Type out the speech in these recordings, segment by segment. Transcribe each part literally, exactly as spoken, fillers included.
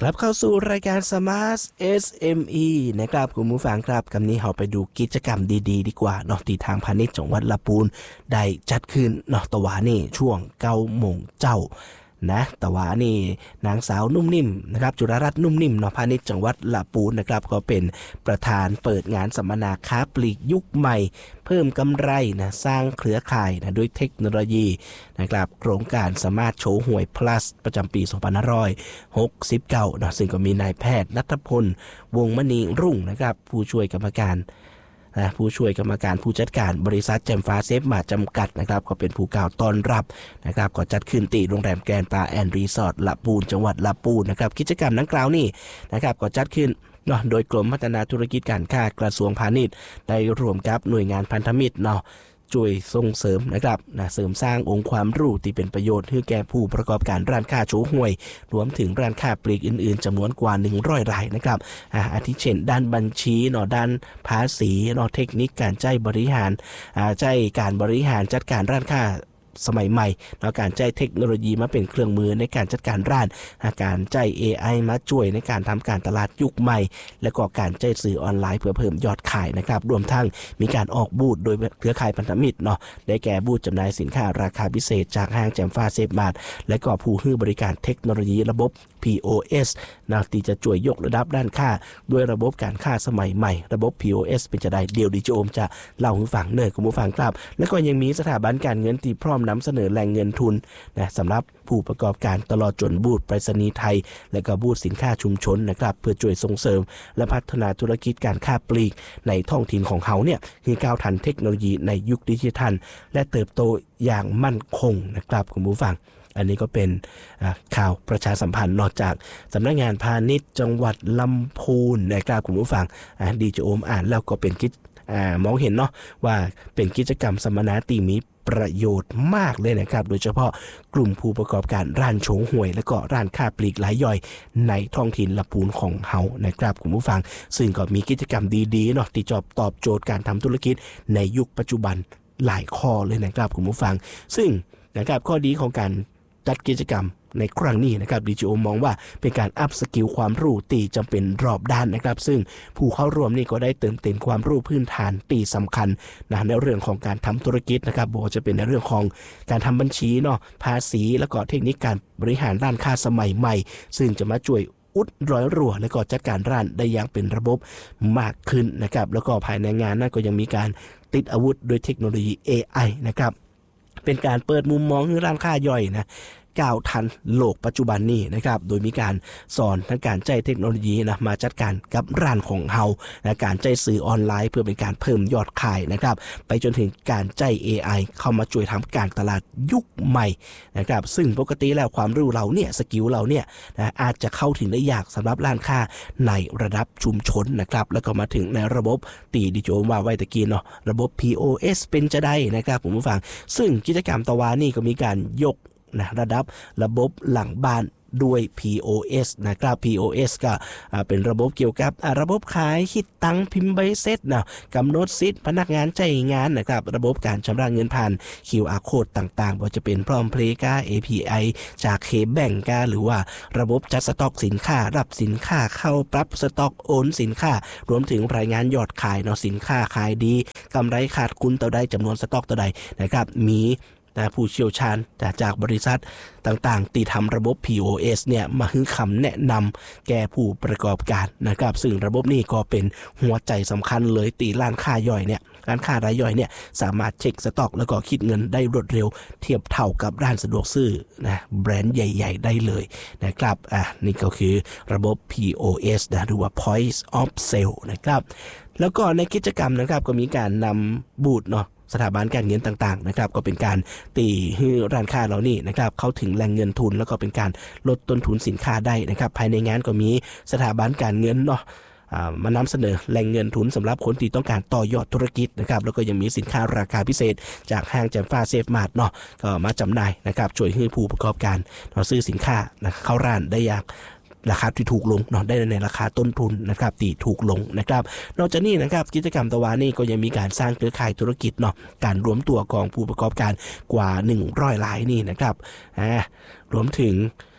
กลับเข้าสู่รายการ Smart เอส เอ็ม อี นะครับคุณผู้ฟังครับคำนี้เราไปดูกิจกรรมดีๆดีกว่าเนาะที่ทางพาณิชย์จังหวัดลำพูนได้จัดขึ้นเนาะตะวานี่ช่วงเก้าโมงเจ้านะแต่ว่านี่นางสาวนุ่มนิ่มนะครับจุฬารัตน์นุ่มนิ่มเนาะพาณิชย์จังหวัดลำพูนนะครับก็เป็นประธานเปิดงานสัมมนาค้าปลีกยุคใหม่เพิ่มกำไรนะสร้างเครือข่ายนะด้วยเทคโนโลยีนะครับโครงการสมาร์ทโชว์หวย plus ประจำปี สองพันห้าร้อยหกสิบเก้า นะซึ่งก็มีนายแพทย์ณัฐพลวงศ์มณีรุ่งนะครับผู้ช่วยกรรมการนะผู้ช่วยกรรมการผู้จัดการบริษัทแจ่มฟ้าเซฟมาจำกัดนะครับก็เป็นผู้กล่าวต้อนรับนะครับก็จัดขึ้นที่โรงแรมแกรนด์ปาแอนด์รีสอร์ทลำพูนจังหวัดลำพูนนะครับกิจกรรมดังกล่าวนี้นะครับก็จัดขึ้นเนาะโดยกรมพัฒนาธุรกิจการค้ากระทรวงพาณิชย์ได้ร่วมกับหน่วยงานพันธมิตรเนาะช่วยส่งเสริมนะครับนะเสริมสร้างองค์ความรู้ที่เป็นประโยชน์ให้แก่ผู้ประกอบการร้านค้าโชว์หวยรวมถึงร้านค้าปลีกอื่นๆจำนวนกว่าหนึ่งร้อยรายนะครับอ่าอาทิเช่นด้านบัญชีเนาะด้านภาษีเนาะเทคนิคการใช้บริหารอ่าใช้การบริหารจัดการร้านค้าสมัยใหม่และการใช้เทคโนโลยีมาเป็นเครื่องมือในการจัดการร้านการใช้ เอ ไอ มาช่วยในการทำการตลาดยุคใหม่และก็การใช้สื่อออนไลน์เพื่อเพิ่มยอดขายนะครับรวมทั้งมีการออกบูธโดยเครือข่ายพันธมิตรเนาะได้แก่บูธจำหน่ายสินค้าราคาพิเศษจากห้างแจ่มฟ้าเซฟมาร์ทและก็ผู้ให้บริการเทคโนโลยีระบบ พี โอ เอส นะที่จะช่วยยกระดับด้านค่าด้วยระบบการค่าสมัยใหม่ระบบ พี โอ เอส เป็นจะได้เดียวดิจิโอมจะเล่าให้ฟังเนิ่นคุณผู้ฟังครับและก็ยังมีสถาบันการเงินที่พร้อมนำเสนอแหล่งเงินทุนนะสำหรับผู้ประกอบการตลอดจนบูธไปรษณีย์ไทยและก็บูธสินค้าชุมชนนะครับเพื่อช่วยส่งเสริมและพัฒนาธุรกิจการค้าปลีกในท้องถิ่นของเขาเนี่ยคือก้าวทันเทคโนโลยีในยุคดิจิทัลและเติบโตอย่างมั่นคงนะครับคุณผู้ฟังอันนี้ก็เป็นข่าวประชาสัมพันธ์นอกจากสำนักงานพาณิชย์จังหวัดลำพูนนะครับคุณผู้ฟังดีเจโอมอ่านแล้วก็เป็นกิจมองเห็นเนาะว่าเป็นกิจกรรมสัมมนาที่มีประโยชน์มากเลยนะครับโดยเฉพาะกลุ่มผู้ประกอบการร้านโชว์หวยและก็ร้านค้าปลีกรายย่อยในท้องถิ่นลำพูนของเฮานะครับคุณผู้ฟังซึ่งก็มีกิจกรรมดีๆเนาะที่จะตอบโจทย์การทำธุรกิจในยุคปัจจุบันหลายข้อเลยนะครับคุณผู้ฟังซึ่งนะครับข้อดีของการจัดกิจกรรมในครั้งนี้นะครับ ดี จี โอ มองว่าเป็นการอัพสกิลความรู้ตีจำเป็นรอบด้านนะครับซึ่งผู้เข้าร่วมนี่ก็ได้เติมเต็มความรู้พื้นฐานตีสำคัญนะในเรื่องของการทำธุรกิจนะครับบอกจะเป็นในเรื่องของการทำบัญชีเนาะภาษีแล้วก็เทคนิคการบริหารด้านค่าสมัยใหม่ซึ่งจะมาช่วยอุดร้อยรั่วและก็จัดการร้านได้อย่างเป็นระบบมากขึ้นนะครับแล้วก็ภายในงานนั้นก็ยังมีการติดอาวุธโดยเทคโนโลยี เอ ไอ นะครับเป็นการเปิดมุมมองให้ร้านค้าย่อยนะก้าวทันโลกปัจจุบันนี้นะครับโดยมีการสอนทั้งการใช้เทคโนโลยีนะมาจัดการกับร้านของเฮาและการใช้สื่อออนไลน์เพื่อเป็นการเพิ่มยอดขายนะครับไปจนถึงการใช้ เอ ไอ เข้ามาช่วยทำการตลาดยุคใหม่นะครับซึ่งปกติแล้วความรู้เราเนี่ยสกิลเราเนี่ยนะอาจจะเข้าถึงได้ยากสำหรับร้านค้าในระดับชุมชนนะครับแล้วก็มาถึงในระบบตีดิจิทัลว่าไว้ตะกี้เนาะระบบ พี โอ เอส เป็นจะได้นะครับผมผู้ฟังซึ่งกิจกรรมตะวานี่ก็มีการยกนะระดับระบบหลังบ้านด้วย พี โอ เอส นะครับ พี โอ เอส ก็เป็นระบบเกี่ยวกับระบบขายคิดตังค์พิมพ์ใบเสร็จนะกำหนดสิทธิ์พนักงานใช้งานนะครับระบบการชำระเงินผ่าน คิว อาร์ Code ต่างๆว่าจะเป็นพร้อมเพลย์กา เอ พี ไอ จากเคแบงก์กาหรือว่าระบบจัดสต็อกสินค้ารับสินค้าเข้าปรับสต็อกโอนสินค้ารวมถึงรายงานยอดขายเนาะสินค้าขายดีกำไรขาดทุนเท่าใดจำนวนสต็อกเท่าใดนะครับมีนะผู้เชี่ยวชาญจากบริษัทต่างๆที่ทำระบบ พี โอ เอส เนี่ยมาให้คำแนะนำแก่ผู้ประกอบการนะครับซึ่งระบบนี้ก็เป็นหัวใจสำคัญเลยตีร้านค้าย่อยเนี่ยร้านค้ารายย่อยเนี่ยสามารถเช็คสต็อกแล้วก็คิดเงินได้รวดเร็วเทียบเท่ากับร้านสะดวกซื้อนะแบรนด์ใหญ่ๆได้เลยนะครับอ่ะนี่ก็คือระบบ พี โอ เอส นะหรือว่า Point of Sale นะครับแล้วก็ในกิจกรรมนะครับก็มีการนำบูธเนาะสถาบันการเงินต่างๆนะครับก็เป็นการตีให้ร้านค้าเหล่านี้นะครับเข้าถึงแหล่งเงินทุนแล้วก็เป็นการลดต้นทุนสินค้าได้นะครับภายในงานก็มีสถาบันการเงินเนาะมานำเสนอแหล่งเงินทุนสำหรับคนที่ต้องการต่อยอดธุรกิจนะครับแล้วก็ยังมีสินค้าราคาพิเศษจากห้างแจ่มฟ้าเซฟมาร์ทเนาะก็มาจำหน่ายนะครับช่วยให้ผู้ประกอบการซื้อสินค้านะเข้าร้านได้อย่างราคาที่ถูกลงเนาะได้ในราคาต้นทุนนะครับที่ถูกลงนะครับนอกจากนี้นะครับกิจกรรมตะวานี่ก็ยังมีการสร้างเครือข่ายธุรกิจเนาะการรวมตัวของผู้ประกอบการกว่าหนึ่งร้อยรายนี่นะครับอ่ารวมถึง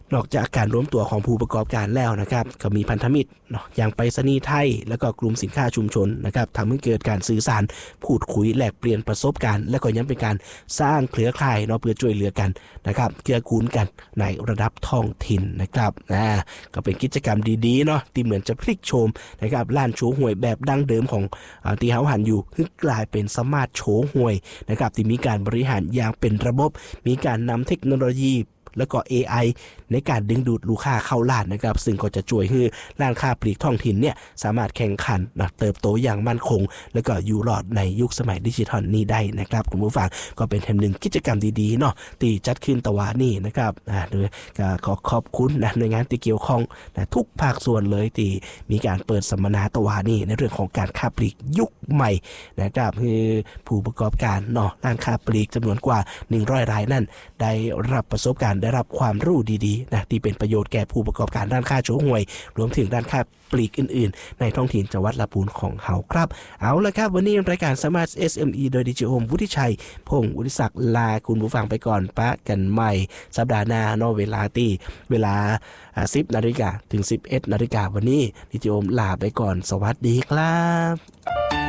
นอกจากการรวมตัวของผู้ประกอบการแล้วนะครับก็มีพันธมิตรเนาะอย่างไปรษณีย์ไทยแล้วก็กลุ่มสินค้าชุมชนนะครับทำให้เกิดการสื่อสารพูดคุยแลกเปลี่ยนประสบการณ์และก็ยังเป็นการสร้างเครือข่ายเนาะเพื่อช่วยเหลือกันนะครับเกื้อกูลกันในระดับท้องถิ่นนะครับอ่าก็เป็นกิจกรรมดีๆเนาะที่เหมือนจะพลิกโฉมนะครับร้านโชว์หวยแบบดั้งเดิมของที่เฮาหันอยู่คือกลายเป็นสมาร์ทโชว์หวยนะครับที่มีการบริหารอย่างเป็นระบบมีการนำเทคโนโลยีแล้วก็ เอ ไอ ในการดึงดูดลูกค้าเข้าร้านนะครับซึ่งก็จะช่วยให้ร้านค้าปลีกท้องถิ่นเนี่ยสามารถแข่งขันนะเติบโตอย่างมั่นคงแล้วก็อยู่รอดในยุคสมัยดิจิทัลนี้ได้นะครับคุณผู้ฟังก็เป็นแห่งหนึ่งกิจกรรมดีๆเนาะที่จัดขึ้นตะวันนี้นะครับอ่าโดยก็ขอขอบคุณนะหน่วยงานที่เกี่ยวข้องนะทุกภาคส่วนเลยที่มีการเปิดสัมมนาตะวันนี้ในเรื่องของการค้าปลีกยุคใหม่นะครับคือผู้ประกอบการเนาะร้านค้าปลีกจำนวนกว่าหนึ่งร้อยรายนั่นได้รับประสบการณ์ได้รับความรู้ดีๆนะที่เป็นประโยชน์แก่ผู้ประกอบการด้านค้าโชว์หวยรวมถึงด้านค้าปลีกอื่นๆในท้องถิ่นจังหวัดลำพูนของเฮาครับเอาละครับวันนี้รายการสมาร์ท เอส เอ็ม อี โดยดิจิโอมวุฒิชัยพงศ์วุฒิศักดิ์ลาคุณผู้ฟังไปก่อนปะกันใหม่สัปดาห์หน้าเนาะเวลาตีเวลาสิบนาฬิกาถึงสิบเอ็ดนาฬิกาวันนี้ดิจิโอมลาไปก่อนสวัสดีครับ